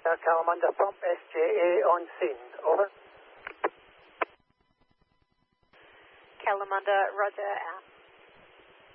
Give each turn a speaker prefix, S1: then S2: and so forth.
S1: South Kalamunda from SJA on SIND. Over.
S2: Kalamunda, roger, out.